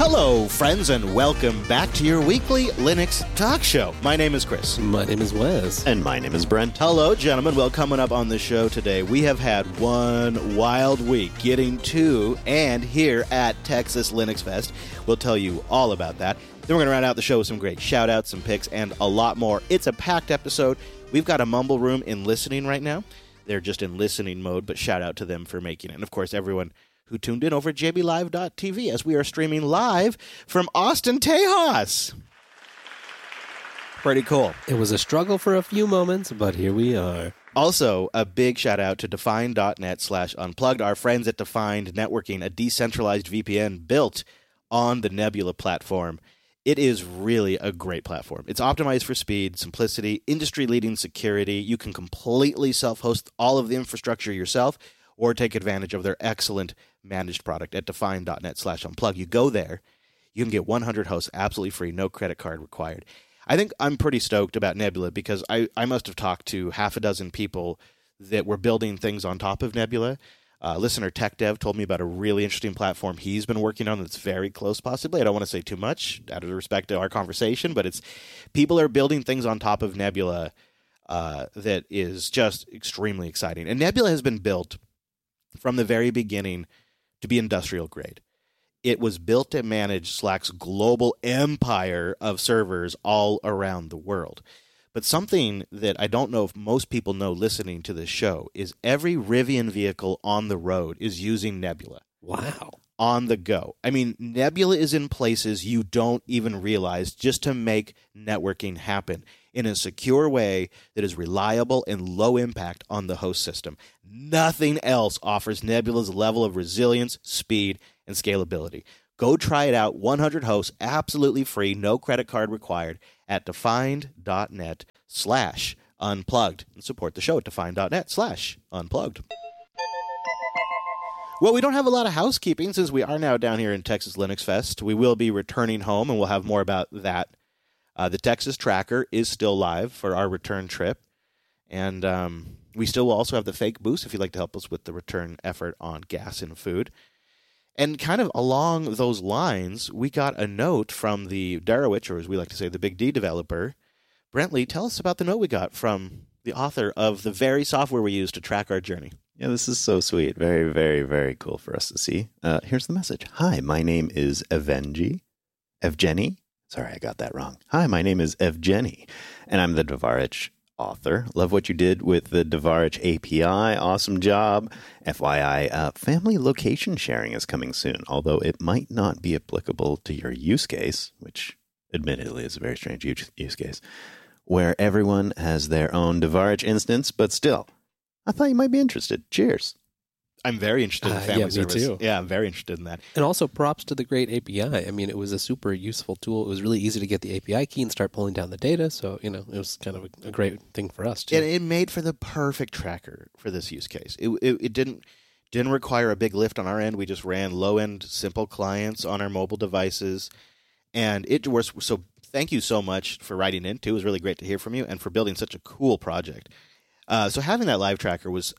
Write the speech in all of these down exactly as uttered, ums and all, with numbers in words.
Hello, friends, and welcome back to your weekly Linux talk show. My name is Chris. My name is Wes. And my name is Brent. Hello, gentlemen. Well, coming up on the show today, we have had one wild week getting to and here at Texas Linux Fest. We'll tell you all about that. Then we're going to round out the show with some great shout-outs, some picks, and a lot more. It's a packed episode. We've got a mumble room in listening right now. They're just in listening mode, but shout out to them for making it. And, of course, everyone who tuned in over at j b live dot t v as we are streaming live from Austin, Tejas. Pretty cool. It was a struggle for a few moments, but here we are. Also, a big shout-out to Defined dot net slash unplugged, our friends at Defined Networking, a decentralized V P N built on the Nebula platform. It is really a great platform. It's optimized for speed, simplicity, industry-leading security. You can completely self-host all of the infrastructure yourself or take advantage of their excellent managed product at Defined dot net slash unplug. You go there, you can get one hundred hosts absolutely free, no credit card required. I think I'm pretty stoked about Nebula because I, I must have talked to half a dozen people that were building things on top of Nebula. Uh, listener Tech Dev told me about a really interesting platform he's been working on that's very close, possibly. I don't want to say too much out of respect to our conversation, but it's people are building things on top of Nebula uh, that is just extremely exciting. And Nebula has been built from the very beginning to be industrial grade. It was built to manage Slack's global empire of servers all around the world. But something that I don't know if most people know listening to this show is every Rivian vehicle on the road is using Nebula. Wow. On the go. I mean, Nebula is in places you don't even realize just to make networking happen in a secure way that is reliable and low impact on the host system. Nothing else offers Nebula's level of resilience, speed, and scalability. Go try it out. one hundred hosts, absolutely free, no credit card required at Defined dot net slash unplugged. And support the show at Defined dot net slash unplugged. Well, we don't have a lot of housekeeping since we are now down here in Texas Linux Fest. We will be returning home, and we'll have more about that. Uh, the Texas Tracker is still live for our return trip. And um, we still will also have the fake boost if you'd like to help us with the return effort on gas and food. And kind of along those lines, we got a note from the Darowitch, or as we like to say, the Big D developer. Brentley, tell us about the note we got from the author of the very software we use to track our journey. Yeah, this is so sweet. Very, very, very cool for us to see. Uh, here's the message. Hi, my name is Evgeny. Evgeny? Sorry, I got that wrong. Hi, my name is Evgeny, and I'm the Devarich author. Love what you did with the Devarich A P I. Awesome job. F Y I, uh, family location sharing is coming soon, although it might not be applicable to your use case, which admittedly is a very strange use case, where everyone has their own Devarich instance, but still, I thought you might be interested. Cheers. I'm very interested in Uh, family yeah, me service. too. Yeah, I'm very interested in that. And also props to the great A P I. I mean, it was a super useful tool. It was really easy to get the A P I key and start pulling down the data. So, you know, it was kind of a, a great thing for us, too. And it made for the perfect tracker for this use case. It, it, it didn't didn't require a big lift on our end. We just ran low-end, simple clients on our mobile devices. And it was so thank you so much for writing in, too. It was really great to hear from you and for building such a cool project. Uh, so having that live tracker was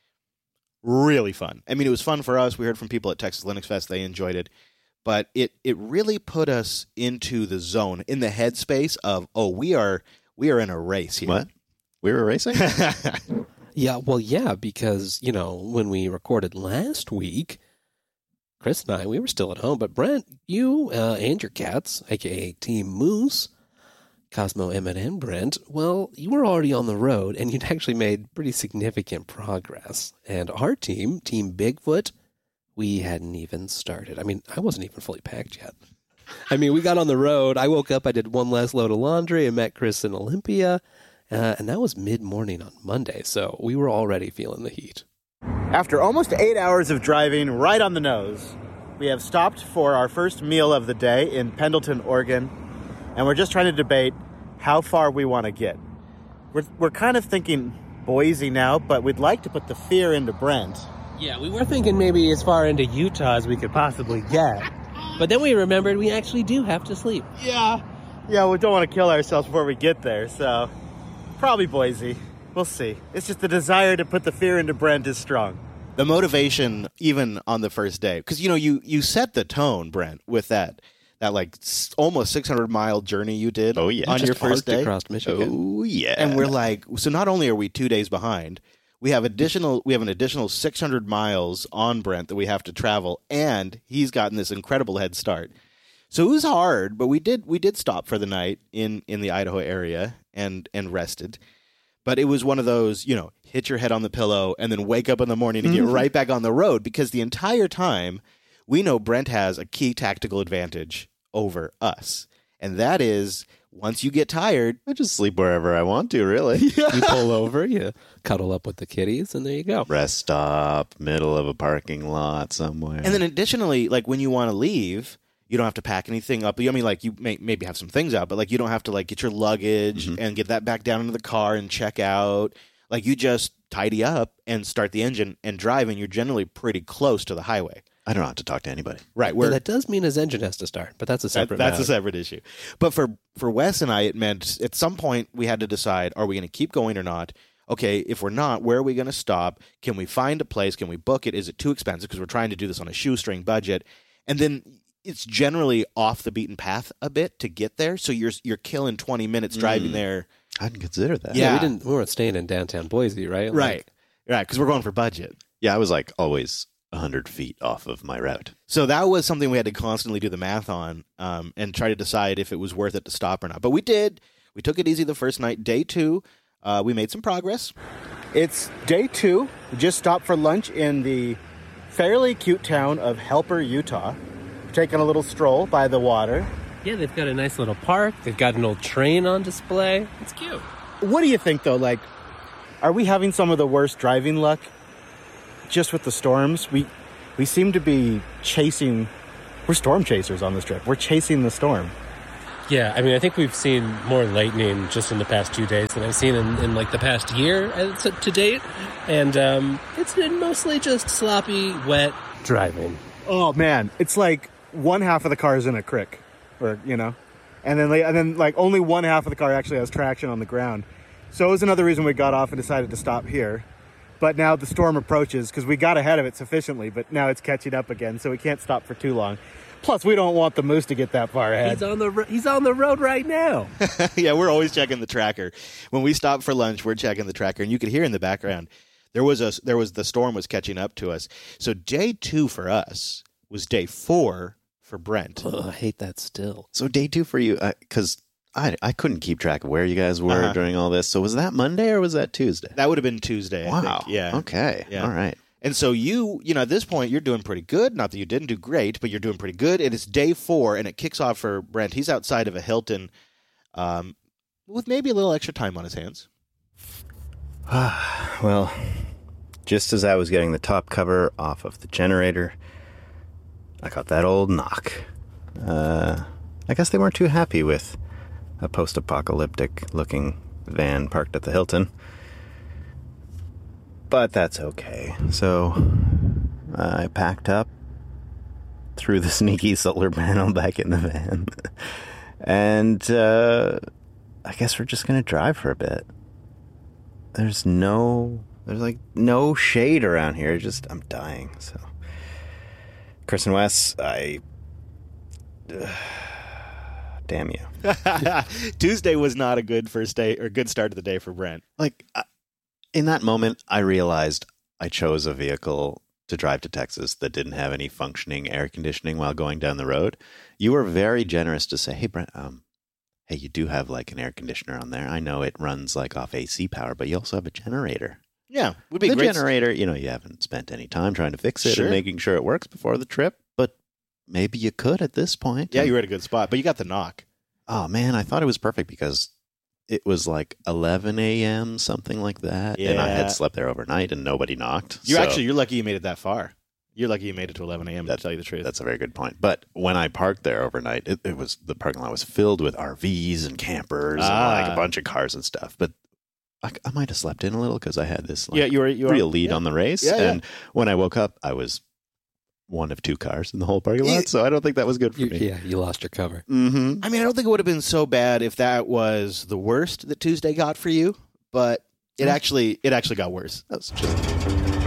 really fun. I mean, it was fun for us. We heard from people at Texas Linux Fest. They enjoyed it. But it it really put us into the zone, in the headspace of, oh, we are we are in a race here. What? We were racing? Yeah, well, yeah, because, you know, when we recorded last week, Chris and I, we were still at home. But Brent, you uh, and your cats, a k a. Team Moose, Cosmo, Emmett, and Brent, well, you were already on the road, and you'd actually made pretty significant progress. And our team, Team Bigfoot, we hadn't even started. I mean, I wasn't even fully packed yet. I mean, we got on the road. I woke up, I did one last load of laundry, and met Chris in Olympia, uh, and that was mid-morning on Monday, so we were already feeling the heat. After almost eight hours of driving right on the nose, we have stopped for our first meal of the day in Pendleton, Oregon. And we're just trying to debate how far we want to get. We're we're kind of thinking Boise now, but we'd like to put the fear into Brent. Yeah, we were thinking maybe as far into Utah as we could possibly get. But then we remembered we actually do have to sleep. Yeah. Yeah, we don't want to kill ourselves before we get there, so probably Boise. We'll see. It's just the desire to put the fear into Brent is strong. The motivation, even on the first day, because, you know, you, you set the tone, Brent, with that, that like s- almost six hundred mile journey you did Oh, yeah. on Just your first parked day. across Michigan. Oh, yeah. And we're like, so not only are we two days behind, we have additional, we have an additional six hundred miles on Brent that we have to travel, and he's gotten this incredible head start. So it was hard, but we did we did stop for the night in, in the Idaho area and and rested. But it was one of those, you know, hit your head on the pillow and then wake up in the morning and get right back on the road, because the entire time we know Brent has a key tactical advantage over us. And that is, once you get tired, I just sleep wherever I want to, really. You pull over, you cuddle up with the kitties, and there you go. Rest stop, middle of a parking lot somewhere. and then additionally, like when you want to leave, you don't have to pack anything up. I mean, like you may maybe have some things out, but like you don't have to like get your luggage Mhm. and get that back down into the car and check out. Like you just tidy up and start the engine and drive, and you're generally pretty close to the highway. I don't have to talk to anybody. Right. Well, Where that does mean his engine has to start, but that's a that, separate that's a matter. separate issue. But for for Wes and I, it meant at some point we had to decide: are we going to keep going or not? Okay, if we're not, where are we going to stop? Can we find a place? Can we book it? Is it too expensive? Because we're trying to do this on a shoestring budget, and then it's generally off the beaten path a bit to get there. So you're you're killing twenty minutes driving Mm. there. I hadn't considered that. Yeah. we didn't. We weren't staying in downtown Boise, right? Right. Like, Right, because we're going for budget. Yeah, I was like always one hundred feet off of my route. So that was something we had to constantly do the math on um, and try to decide if it was worth it to stop or not. But we did. We took it easy the first night. Day two, uh, we made some progress. It's day two. We just stopped for lunch in the fairly cute town of Helper, Utah. Taking a little stroll by the water. Yeah, they've got a nice little park. They've got an old train on display. It's cute. What do you think, though? Like, are we having some of the worst driving luck just with the storms? We we seem to be chasing. We're storm chasers on this trip. We're chasing the storm. Yeah, I mean, I think we've seen more lightning just in the past two days than I've seen in, in like the past year uh, to, to date. And um, it's been mostly just sloppy, wet driving. Oh man, it's like one half of the car is in a creek, or you know, and then like, and then like only one half of the car actually has traction on the ground. So it was another reason we got off and decided to stop here. But now the storm approaches because we got ahead of it sufficiently, but now it's catching up again, so we can't stop for too long. Plus, we don't want the moose to get that far ahead. He's on the ro- he's on the road right now. Yeah, we're always checking the tracker. When we stop for lunch, we're checking the tracker, and you could hear in the background there was a there was the storm was catching up to us. So day two for us was day four for Brent. ugh, I hate that still. So day two for you, because I, I couldn't keep track of where you guys were Uh-huh. during all this. So was that Monday or was that Tuesday? That would have been Tuesday. I Wow. think. Yeah. Okay. Yeah. All right. And so you, you know, at this point, you're doing pretty good. Not that you didn't do great, but you're doing pretty good. And it's day four, and it kicks off for Brent. He's outside of a Hilton um, with maybe a little extra time on his hands. Well, just as I was getting the top cover off of the generator, I got that old knock. Uh, I guess they weren't too happy with a post-apocalyptic looking van parked at the Hilton. But that's okay. So I packed up, threw the sneaky solar panel back in the van, and uh, I guess we're just going to drive for a bit. There's no, there's like no shade around here. Just, I'm dying. So, Chris and Wes, I, uh, damn you. Tuesday was not a good first day or good start of the day for Brent. Like, I- in that moment, I realized I chose a vehicle to drive to Texas that didn't have any functioning air conditioning while going down the road. You were very generous to say, hey, Brent, um, hey, you do have like an air conditioner on there. I know it runs like off A C power, but you also have a generator. Yeah, would be The great. generator, you know, you haven't spent any time trying to fix it Sure. and making sure it works before the trip, but maybe you could at this point. Yeah, you were at a good spot, but you got the knock. Oh, man, I thought it was perfect because it was like eleven a.m., something like that. And I Yeah. had slept there overnight and nobody knocked. You So actually, you're lucky you made it that far. You're lucky you made it to eleven a.m. to tell you the truth. that's a very good point. But when I parked there overnight, it, it was the parking lot was filled with R Vs and campers Ah. and like a bunch of cars and stuff. But I, I might have slept in a little because I had this like, yeah, you were you were real lead yeah. on the race. Yeah, yeah. And when I woke up, I was one of two cars in the whole parking Yeah. lot. So I don't think that was good for You, me. yeah, you lost your cover. Mm-hmm. I mean, I don't think it would have been so bad if that was the worst that Tuesday got for you, but it Yeah. actually it actually got worse. That's just